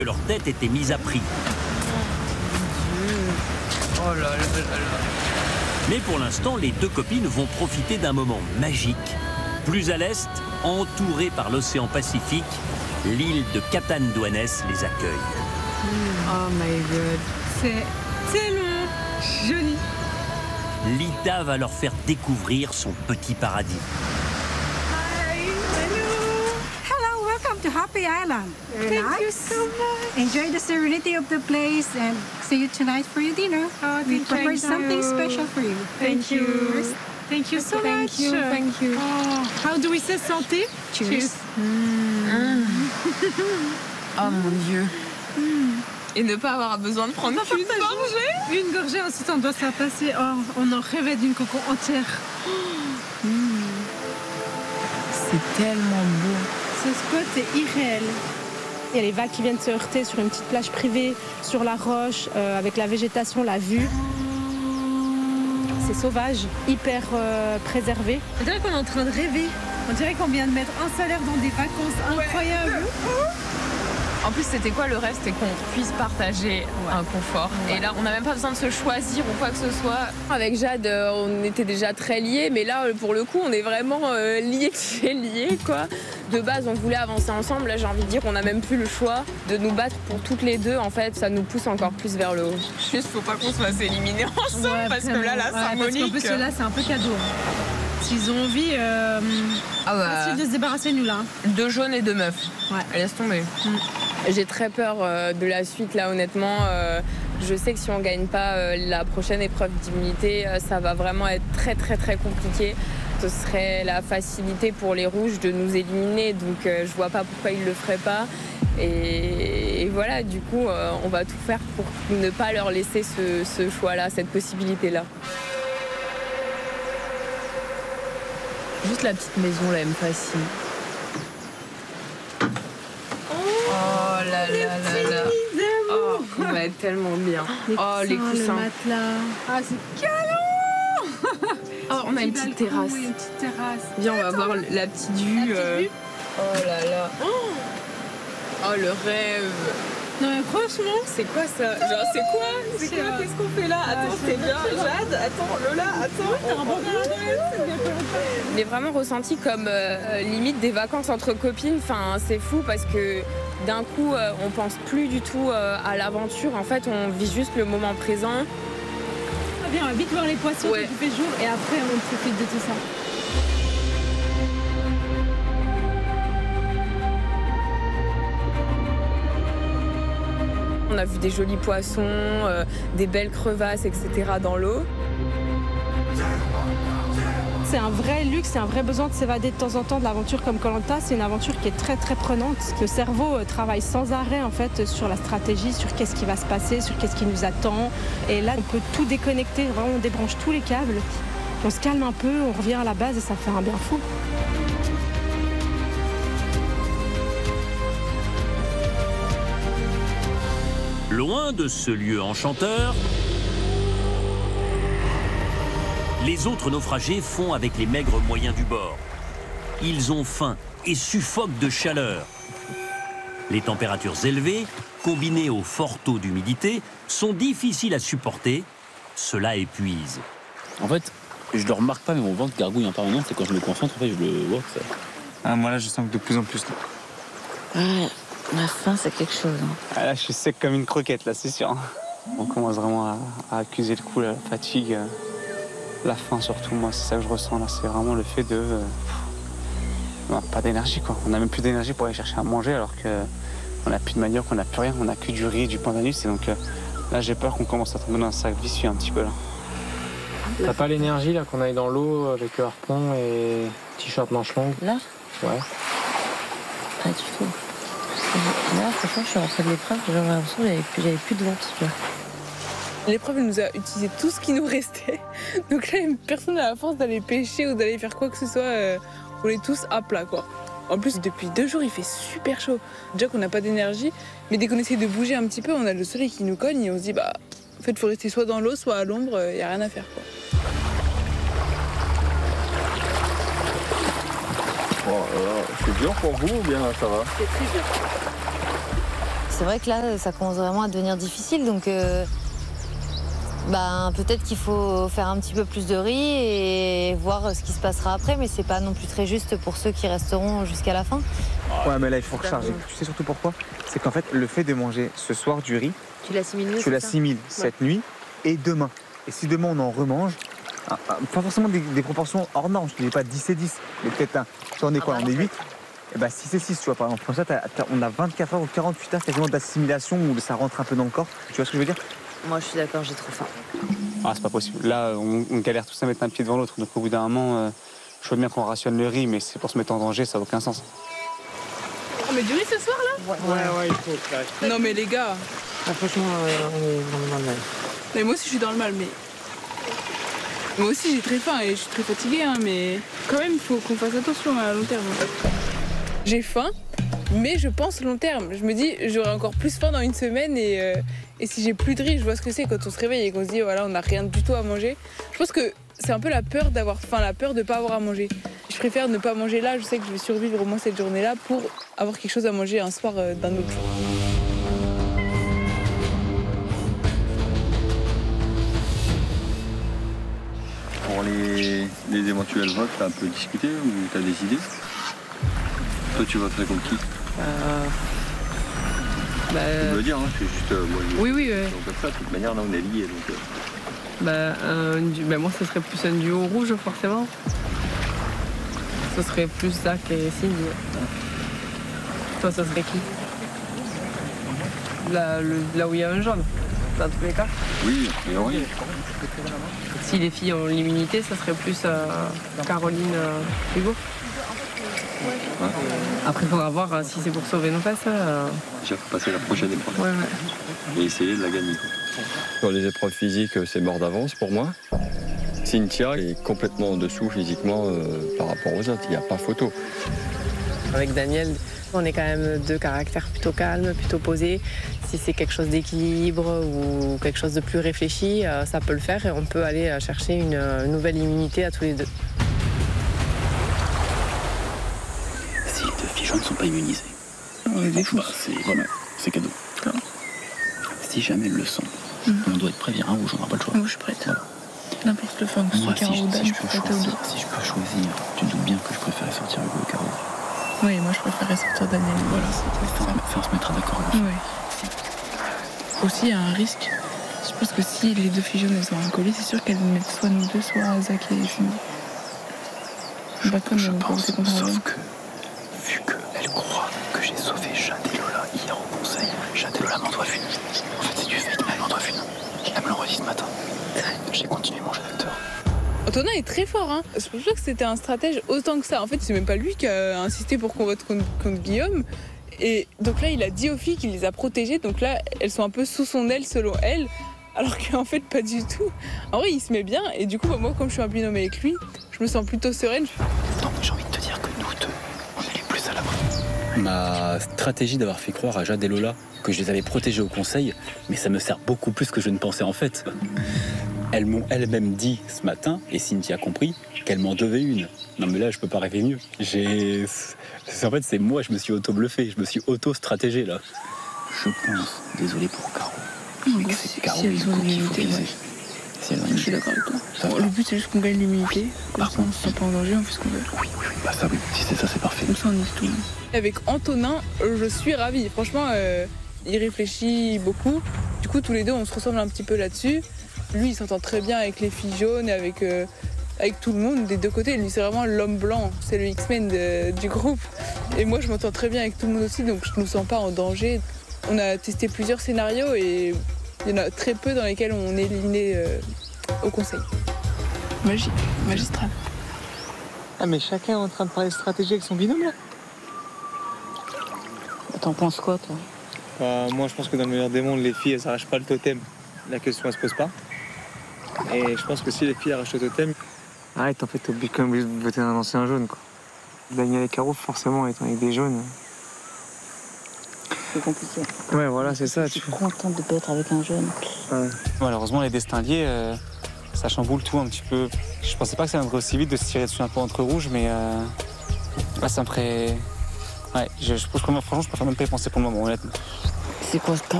Leur tête était mise à prix. Oh là là là là. Mais pour l'instant, les deux copines vont profiter d'un moment magique. Plus à l'est, entourée par l'océan Pacifique, l'île de Catanduanes les accueille. Oh my god. C'est tellement joli. Lida va leur faire découvrir son petit paradis. Hello, welcome to Happy Island. Very Thank you nice. so much. Enjoy the serenity of the place and see you tonight for your dinner. We prepared something special for you. Thank you. Thank you so much. Thank you. Oh, how do we say santé? Cheers. Oh mon Dieu. Et ne pas avoir besoin de prendre qu'une gorgée. Une gorgée, ensuite on doit s'en passer. Oh, on en rêvait d'une coco entière. C'est tellement beau. Ce spot est irréel. Il y a les vagues qui viennent se heurter sur une petite plage privée, sur la roche, avec la végétation, la vue. C'est sauvage, hyper préservé. On dirait qu'on est en train de rêver. On dirait qu'on vient de mettre un salaire dans des vacances incroyables. En plus, c'était quoi le rêve? C'était qu'on puisse partager un confort. Et là, on n'a même pas besoin de se choisir ou quoi que ce soit. Avec Jade, on était déjà très liés, mais là, pour le coup, on est vraiment liés, quoi. De base, on voulait avancer ensemble. Là, j'ai envie de dire qu'on n'a même plus le choix de nous battre pour toutes les deux. En fait, ça nous pousse encore plus vers le haut. Juste, faut pas qu'on se fasse éliminer ensemble, parce que là, la symbolique... Parce qu'en plus, là, c'est un peu cadeau. S'ils ont envie, facile de se débarrasser de nous, là. 2 jaunes et 2 meufs. Ouais. Laisse tomber. J'ai très peur de la suite, là, honnêtement. Je sais que si on ne gagne pas la prochaine épreuve d'immunité, ça va vraiment être très, très, très compliqué. Ce serait la facilité pour les rouges de nous éliminer, donc je vois pas pourquoi ils ne le feraient pas. Et voilà, du coup, on va tout faire pour ne pas leur laisser ce choix-là, cette possibilité-là. Juste la petite maison, là, elle me fascine. Oh là là là là. Oh, on va être tellement bien. Les coussins. Le matelas. Ah, c'est canon. Oh, on a une petite terrasse. Oui, une petite terrasse. Viens, on va voir la petite vue. Oh là là. Oh, le rêve. Non, mais franchement, c'est quoi ça? Genre, c'est quoi? Qu'est-ce qu'on fait là? Attends, c'est bien. Jade, attends, Lola, attends. Je l'ai vraiment ressenti comme limite des vacances entre copines. Enfin, c'est fou parce que d'un coup, on pense plus du tout à l'aventure. En fait, on vit juste le moment présent. Viens, on va vite voir les poissons qui fait jour et après, on profite de tout ça. On a vu des jolis poissons, des belles crevasses, etc. dans l'eau. C'est un vrai luxe, c'est un vrai besoin de s'évader de temps en temps de l'aventure comme Koh-Lanta. C'est une aventure qui est très très prenante. Le cerveau travaille sans arrêt en fait sur la stratégie, sur qu'est-ce qui va se passer, sur qu'est-ce qui nous attend. Et là, on peut tout déconnecter, vraiment on débranche tous les câbles. On se calme un peu, on revient à la base et ça fait un bien fou. Loin de ce lieu enchanteur, les autres naufragés font avec les maigres moyens du bord. Ils ont faim et suffoquent de chaleur. Les températures élevées, combinées au fort taux d'humidité, sont difficiles à supporter. Cela épuise. En fait, je le remarque pas, mais mon ventre gargouille en permanence. Et quand je me concentre, en fait, je le vois. Ça... Ah, moi là, je sens que de plus en plus. Ouais, la faim, c'est quelque chose. Hein. Ah, là, je suis sec comme une croquette, là, c'est sûr. On commence vraiment à accuser le coup, là, la fatigue, la faim surtout. Moi, c'est ça que je ressens là. C'est vraiment le fait de. On n'a pas d'énergie, quoi. On n'a même plus d'énergie pour aller chercher à manger, alors qu'on n'a plus de manioc, qu'on n'a plus rien, on n'a que du riz, du pandanus. Et donc là, j'ai peur qu'on commence à tomber dans un sac vicieux un petit peu là. T'as pas l'énergie là qu'on aille dans l'eau avec le harpon et t-shirt manche longue? Là? Ouais. Pas du tout. Là, franchement, je suis rentrée de l'épreuve, j'avais l'impression que j'avais plus de ventre. L'épreuve nous a utilisé tout ce qui nous restait. Donc là, personne n'a la force d'aller pêcher ou d'aller faire quoi que ce soit. On est tous à plat, quoi. En plus, depuis 2 jours, il fait super chaud. Déjà qu'on n'a pas d'énergie, mais dès qu'on essaie de bouger un petit peu, on a le soleil qui nous cogne et on se dit, bah, en fait, il faut rester soit dans l'eau, soit à l'ombre, il n'y a rien à faire, quoi. Bon, c'est dur pour vous ou bien ça va? C'est très dur. c'est vrai que là, ça commence vraiment à devenir difficile. Donc, peut-être qu'il faut faire un petit peu plus de riz et voir ce qui se passera après. Mais c'est pas non plus très juste pour ceux qui resteront jusqu'à la fin. Ouais, mais là, il faut recharger. Tu sais surtout pourquoi? C'est qu'en fait, le fait de manger ce soir du riz, Tu l'assimiles cette nuit et demain. Et si demain, on en remange, pas forcément des proportions hors normes, je ne dis pas 10 et 10, mais peut-être on est quoi, on est 8, et 6 et 6, tu vois, par exemple. Comme ça, on a 24 heures ou 48 heures quasiment d'assimilation où ça rentre un peu dans le corps. Tu vois ce que je veux dire? Moi, je suis d'accord, j'ai trop faim. Ah, c'est pas possible. Là, on galère tous à mettre un pied devant l'autre. Donc, au bout d'un moment, je veux bien qu'on rationne le riz, mais c'est pour se mettre en danger, ça n'a aucun sens. On met du riz ce soir, là? Ouais, il faut. Non, mais les gars. Franchement, on est vraiment dans le mal. Mais moi aussi, je suis dans le mal, mais. Moi aussi, j'ai très faim et je suis très fatiguée, hein, mais quand même, il faut qu'on fasse attention à long terme. J'ai faim, mais je pense long terme. Je me dis, j'aurai encore plus faim dans une semaine et si j'ai plus de riz, je vois ce que c'est quand on se réveille et qu'on se dit, voilà, on n'a rien du tout à manger. Je pense que c'est un peu la peur d'avoir faim, la peur de ne pas avoir à manger. Je préfère ne pas manger là, je sais que je vais survivre au moins cette journée-là pour avoir quelque chose à manger un soir d'un autre jour. Pour les éventuels votes, t'as un peu discuté ou t'as des idées? Toi, tu voterais contre qui? Tu peux le dire, hein, c'est juste moi. Oui. Donc ça, de toute manière, là, on est liés. Donc, moi, ce serait plus un duo rouge, forcément. Ce serait plus Zach et Cindy. Toi, ça serait qui? Là où il y a un jaune, dans tous les cas. Oui, mais oui. Si les filles ont l'immunité, ça serait plus Caroline Hugo. Ouais. Après, il faudra voir si c'est pour sauver nos fesses. Déjà, faut passer la prochaine épreuve. Ouais. Et essayer de la gagner. Sur les épreuves physiques, c'est mort d'avance pour moi. Cynthia est complètement en dessous physiquement par rapport aux autres. Il n'y a pas photo. Avec Daniel, on est quand même deux caractères plutôt calmes, plutôt posés. Si c'est quelque chose d'équilibre ou quelque chose de plus réfléchi, ça peut le faire et on peut aller chercher une nouvelle immunité à tous les deux. Si les deux filles jaunes ne sont pas immunisées, c'est cadeau. Si jamais elles le sont, on doit être prévenir un rouge, on n'aura pas le choix. Moi, je suis prête. Voilà. N'importe le fun. Moi, si je peux choisir, tu te doutes bien que je préférais sortir Hugo et Caro. Oui, moi je préférais sortir Daniel. Voilà, on se mettra d'accord là-dessus. Oui. Aussi, il y a un risque. Je pense que si les deux filles jaunes elles ont un colis, c'est sûr qu'elles mettent soit nous deux, soit Zach et Cindy. Je pense, sauf que, vu qu'elle croit que j'ai sauvé Jade et Lola hier au conseil, Jade et Lola m'en doivent une. En fait, c'est du fake, mais elle m'en doivent une. Elle me l'a redit ce matin. J'ai continué mon jeu d'acteur. Antonin est très fort, hein. Je pense pas que c'était un stratège autant que ça. En fait, c'est même pas lui qui a insisté pour qu'on vote contre Guillaume. Et donc là, il a dit aux filles qu'il les a protégées. Donc là, elles sont un peu sous son aile, selon elle. Alors qu'en fait, pas du tout. En vrai, il se met bien. Et du coup, moi, comme je suis un binôme avec lui, je me sens plutôt sereine. Non, mais j'ai envie de te dire que nous deux, on est les plus à l'abri. Ma stratégie d'avoir fait croire à Jade et Lola que je les avais protégés au conseil, mais ça me sert beaucoup plus que je ne pensais en fait. Elles m'ont elles-mêmes dit ce matin, et Cynthia a compris, qu'elles m'en devaient une. Non mais là, je peux pas rêver mieux. En fait, c'est moi, je me suis auto-bluffé, je me suis auto-stratégé là. Je pense, désolé pour Caro, mais que c'est Caro qu'il faut viser. Je suis d'accord avec toi. Bon, le but, c'est juste qu'on gagne l'immunité. Comme ça, on ne se sent pas en danger, on fait ce qu'on veut. Oui, ça oui. Si c'est ça, c'est parfait. Comme ça, on est tout. Avec Antonin, je suis ravie. Franchement, il réfléchit beaucoup. Du coup, tous les deux, on se ressemble un petit peu là-dessus. Lui, il s'entend très bien avec les filles jaunes et avec tout le monde des deux côtés. Lui, c'est vraiment l'homme blanc. C'est le X-Men du groupe. Et moi, je m'entends très bien avec tout le monde aussi, donc je ne me sens pas en danger. On a testé plusieurs scénarios et il y en a très peu dans lesquels on est éliminé au conseil. Magistral. Ah, mais chacun est en train de parler stratégie avec son binôme, là. T'en penses quoi, toi? Moi, je pense que dans le meilleur des mondes, les filles, elles n'arrachent pas le totem. La question, elle se pose pas. Et je pense que si les filles arrachent le totem... Arrête, en fait, t'es quand même obligé de voter un ancien jaune, quoi. Daniel et Caro, forcément, étant avec des jaunes... C'est compliqué. Ouais, voilà, c'est ça. Je suis contente de pas être avec un jeune. Ouais. Malheureusement, les destins liés, ça chamboule tout un petit peu. Je pensais pas que ça viendrait aussi vite de se tirer dessus un peu entre rouges, mais là, ça me ferait... Ouais, franchement, je préfère même pas y penser pour le moment, honnêtement. C'est quoi ce cas?